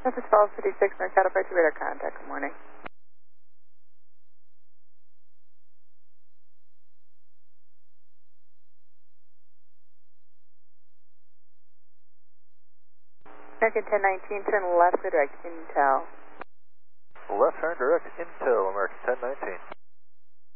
Memphis 1256, North Cattle Approach radar contact. Good morning. American 1019, turn left, clear direct, Intel. Left turn direct, Intel, American 1019.